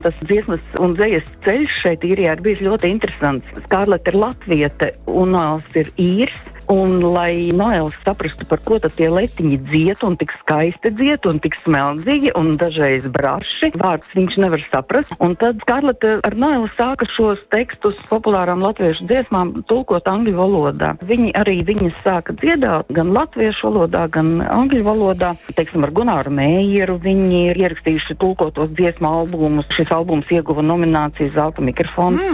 Tas dziesmas un dzejas ceļš šeit Īrijā ir bijis ļoti interesants. Skārlete ir latviete un Noels ir īrs. Un, lai Noels saprastu, par ko tad tie letiņi dzied, un tik skaisti dzied, un tik smeldzīgi, un dažreiz braši, vārds viņš nevar saprast. Un tad Skarlete ar Noelu sāka šos tekstus populārām latviešu dziesmām tulkot angļu valodā. Viņas sāka dziedāt gan latviešu valodā, gan angļu valodā. Teiksim, ar Gunāru Mējeru viņi ir ierakstījuši tulkotos dziesmu albumus. Šis albums ieguva nomināciju Zelta mikrofons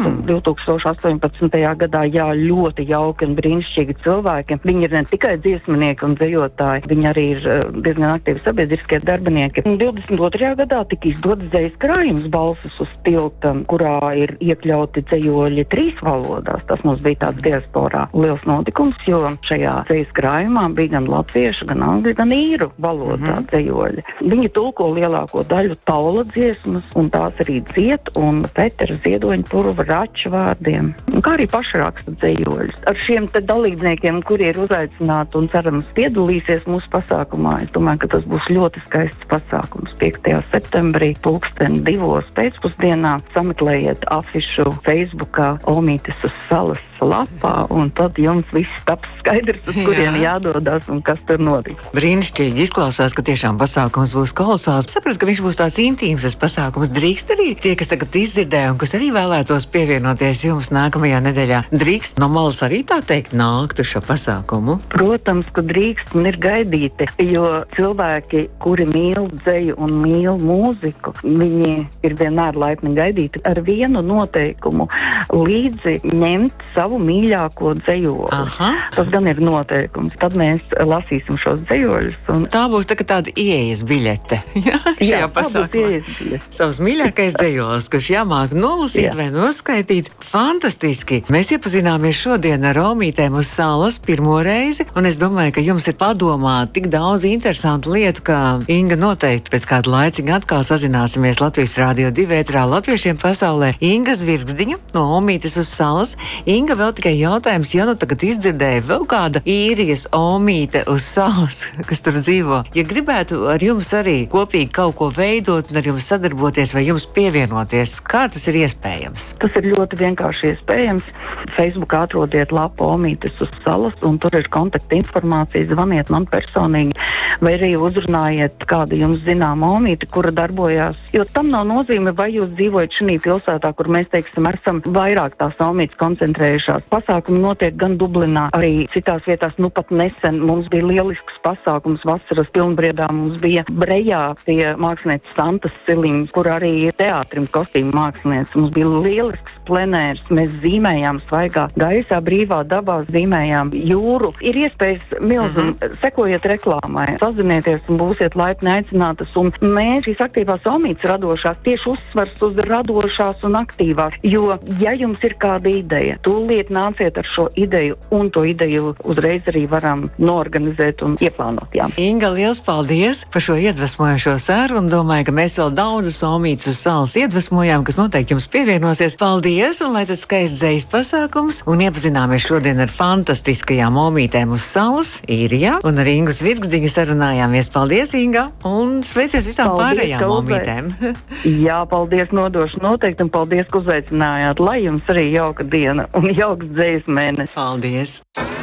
2018. gadā. Jā, ļoti jauki un brīnišķīgi cilvēki. Viņi ir ne tikai dziesminieki un dzejotāji, viņi arī ir diezgan aktīvi sabiedriskie darbinieki. 22. gadā tika izdots dzejas krājums Balsis uz tilta, kurā ir iekļauti dzejoļi 3 valodās. Tas mums bija tāds diasporā liels notikums, jo šajā dzejas krājumā bija gan latviešu, gan angļu, gan īru valodā dzejoļi. Viņi tulko lielāko daļu taula dziesmas, un tās arī dzied, un Petera Ziedoņpurva raču vārdiem, kā arī pašraksta dzejoļus. Ar šiem te dalībniekiem, kuri ir uzaicināti un cerams piedalīsies mūsu pasākumā. Es domāju, ka tas būs ļoti skaists pasākums. 5. septembrī 2:00 pēcpusdienā sameklējiet afišu Facebookā Omītes uz salas lapā, un tad jums viss taps skaidrs, uz kurieni jādodas un kas tur notiks. Brīnišķīgi izklausās, ka tiešām pasākums būs kolosāls. Sapratu, ka viņš būs tāds intīms, tas pasākums. Drīkst arī tie, kas tagad izdzirdēja un kas arī vēlētos pievienoties jums nākamajā nedēļā. Drīkst no malas arī tā teikt nākt uz šo pasākumu? Protams, ka drīkst un ir gaidīti, jo cilvēki, kuri mīl dzeju un mīl mūziku, viņi ir vienmēr laipni gaidīti ar vienu noteikumu līdzi ņemt savu mīļāko dzejoli. Tas gan ir noteikums. Tad mēs lasīsim šos dzejoļus. Tā būs tāda ieejas biļete. Šajā pasākumā. Savs mīļākais dzejolis, kurš jāmāk nolasīt vai noskaitīt. Fantastiski! Mēs iepazināmies šodien ar Omītēm uz salas pirmo reizi, un es domāju, ka jums ir padomā tik daudz interesantu lietu, ka Inga noteikti pēc kāda laiciņa atkal sazināsimies Latvijas Rādio 2 ēterā Latviešiem pasaulē. Inga Zvirgzdiņa no Omītes uz salas. Inga, vēl tikai jautājums, ja nu tagad izdzirdēja vēl kāda Īrijas Omīte uz salas, kas tur dzīvo. Ja gribētu ar jums arī kopīgi kaut ko veidot un ar jums sadarboties vai jums pievienoties, kā tas ir iespējams? Tas ir ļoti vienkārši iespējams. Facebookā atrodiet lapu Omītes uz salas, un tur ir kontakta informācija. Zvaniet man personīgi, vai arī uzrunājiet kādu jums zinām Omīti, kura darbojās. Jo tam nav nozīme, vai jūs dzīvojat šī pilsētā, kur mēs, teiksim, esam vairāk tās Omītes koncentrējušās. Pasākumi notiek gan Dublinā, arī citās vietās. Nu pat nesen mums bija lielisks pasākums vasaras pilnbriedā. Mums bija Brejā pie mākslinieces Santas Siliņas, kur arī ir teātrim kostīmu mākslinieca. Mums bija lielisks plenērs. Mēs zīmējām svaigā gaisā, brīvā dabā, zīmējām jūru. Ir iespējas milzīgi. Sekojiet reklāmai, sazinieties un būsiet laipni aicinātas. Un mēs šīs aktīvās Omītes radošās tieši uzsvars uz radošās un aktīvās. Jo, ja jums ir kāda ideja, tūlīt nāciet ar šo ideju, un to ideju uzreiz arī varam noorganizēt un ieplānot. Jā. Inga, liels paldies par šo iedvesmojošo sarunu. Domāju, ka mēs vēl daudzas Omītes uz salas iedvesmojām, kas noteikti jums pievienosies. Paldies, un lai tas skaists dzejas pasākums. Un iepazināmies šodien ar fantastiskajām Omītēm uz salas, Īrijā, un ar Ingu Zvirgzdiņu sarunājāmies. Paldies, Inga, un sveicies visām pārējām Omītēm. Jā, paldies, nodošu noteikti, un paldies, ka uzaicinājāt. Lai jums arī jauka diena un jauks dzejas mēnesis. Paldies!